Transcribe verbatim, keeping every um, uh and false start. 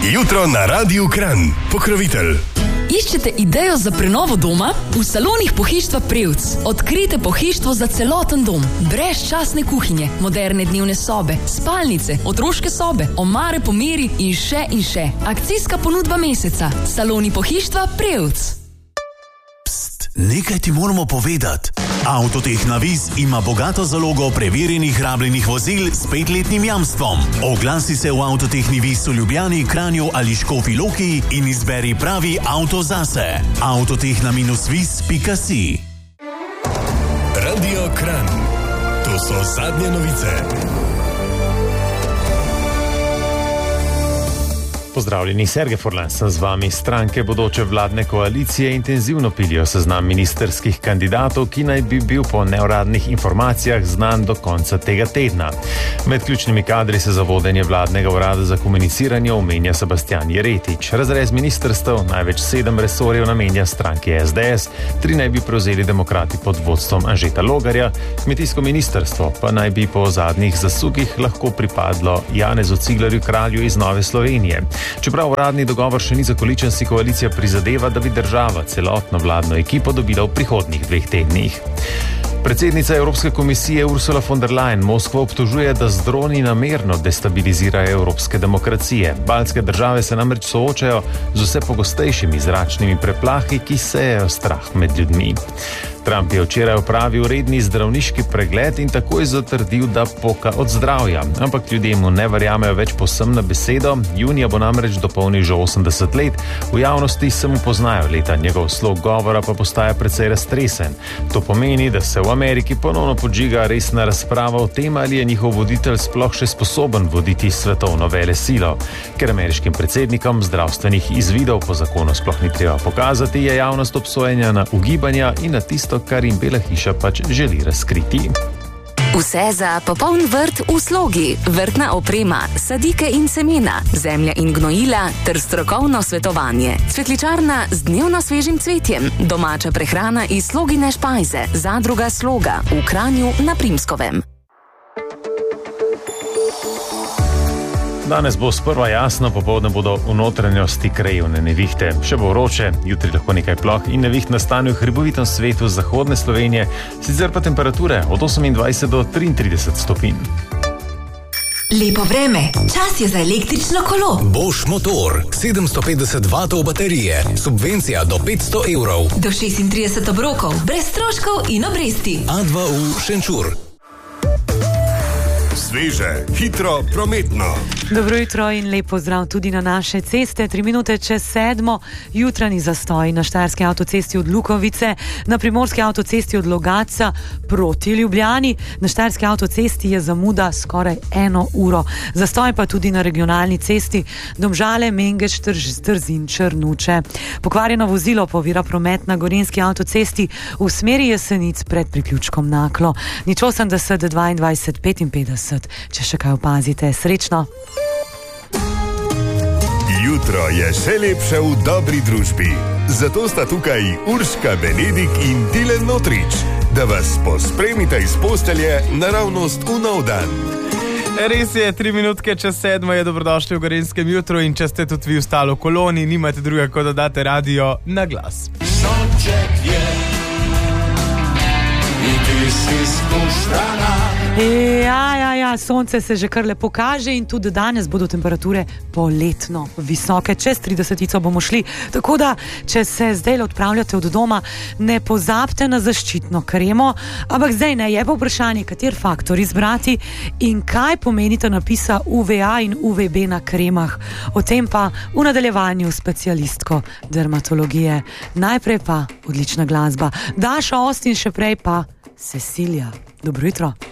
Jutro na Radiu Kranj. Pokrovitelj. Iščete idejo za prenovo doma? V salonih Pohištva Prevc odkrijte pohištvo za celoten dom. Brezčasne kuhinje, moderne dnevne sobe, spalnice, otroške sobe, omare po meri in še in še. Akcijska ponudba meseca. Saloni Pohištva Prevc. Nekaj ti moramo povedati. Avtotehna Viz ima bogato zalogo preverjenih rabljenih vozil s petletnim jamstvom. Oglasi se v Avtotehni Viz v Ljubljani, Kranju ali Škofji Loki in izberi pravi avto zase. avtotehna viz pika si. Radio Kranj. To so zadnje novice. Pozdravljeni, Sergej Furlan sem z vami. Stranke bodoče vladne koalicije intenzivno pilijo seznam ministerskih kandidatov, ki naj bi bil po neuradnih informacijah znan do konca tega tedna. Med ključnimi kadri se za vodenje vladnega urada za komuniciranje omenja Sebastian Jeretič. Razrez ministerstev, največ sedem resorjev namenja stranki S D S, tri naj bi prevzeli demokrati pod vodstvom Anžeta Logarja, kmetijsko ministerstvo pa naj bi po zadnjih zasukih lahko pripadlo Janezu Ciglerju Kralju iz Nove Slovenije. Čeprav uradni dogovor še ni zakoličen, si koalicija prizadeva, da bi država celotno vladno ekipo dobila v prihodnjih dveh tednih. Predsednica Evropske komisije Ursula von der Leyen Moskvo obtožuje, da z droni namerno destabilizirajo evropske demokracije. Baltske države se namreč soočajo z vse pogostejšimi zračnimi preplahi, ki sejejo strah med ljudmi. Trump je včeraj opravil redni zdravniški pregled in takoj zatrdil, da poka od zdravja. Ampak ljudje mu ne verjamejo več povsem na besedo. Junija bo namreč dopolnil že osemdeset let. V javnosti se mu poznajo leta, njegov slog govora pa postaja precej raztresen. To pomeni, da se v Ameriki ponovno podžiga resna razprava o tem, ali je njihov voditelj sploh še sposoben voditi svetovno velesilo. Ker ameriškim predsednikom zdravstvenih izvidov po zakonu sploh ni treba pokazati, je javnost obsojena na ugibanja in na tisto, kar jim Bela hiša pač želi razkriti. Vse za popoln vrt v slogi, vrtna oprema, sadike in semena, zemlja in gnojila ter strokovno svetovanje. Cvetličarna z dnevno svežim cvetjem, domača prehrana iz Slogine špajze, zadruga Sloga v Kranju na Primskovem. Danes bo sprva jasno, popoldne bodo v notranjosti krajevne nevihte. Še bo vroče, jutri lahko nekaj ploh in neviht nastane v hribovitem svetu zahodne Slovenije, sicer pa temperature od osemindvajset do triintrideset stopinj. Lepo vreme, čas je za električno kolo. Bosch motor, sedemsto petdeset vatov baterije, subvencija do petsto evrov. Do šestintrideset obrokov, brez stroškov in obresti. A dva V Šenčur. Sveže, hitro, prometno. Dobro jutro in lep pozdrav tudi na naše ceste. Tri minute čez sedmo, jutranji zastoj na Štajerski avtocesti od Lukovice, na Primorski avtocesti od Logatca proti Ljubljani. Na Štajerski avtocesti je zamuda skoraj eno uro. Zastoj pa tudi na regionalni cesti Domžale, Mengeš, Trzin, Črnuče. Pokvarjeno vozilo povira promet na Gorenjski avtocesti v smeri Jesenic pred priključkom Naklo. Nič osemdeset dvaindvajset petinpetdeset. Če še kaj opazite, srečno. Jutro je še lepše v dobri družbi. Zato sta tukaj Urška Benedik in Tilen Notrič, da vas pospremite iz postelje naravnost v nov dan. Res je, tri minutke čez sedmo je dobrodošli v Gorenjskem jutru in če ste tudi vi ostali v koloni, nimate drugega, kot da date radio na glas. Sonček je in ti si spuščana. Ja, ja, ja, sonce se že kar lepo kaže in tudi danes bodo temperature poletno visoke. Čez tridesetico bomo šli, tako da, če se zdaj odpravljate od doma, ne pozabite na zaščitno kremo, ampak zdaj ne, je pa vprašanje, kater faktor izbrati in kaj pomenita napisa U V A in U V B na kremah. O tem pa v nadaljevanju specialistko dermatologije. Najprej pa odlična glasba. Daša Austin, še prej pa Cecilia. Dobro jutro.